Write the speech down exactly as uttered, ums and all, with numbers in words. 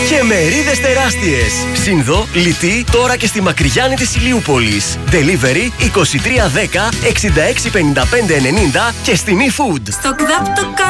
και μερίδες τεράστιες. Σύνδο, λιτή, τώρα και στη Μακριγιάννη της Ηλιούπολης. Delivery είκοσι τρία δέκα εξήντα έξι πενήντα πέντε ενενήντα και στην eFood. Στο ΚΔΑΠ το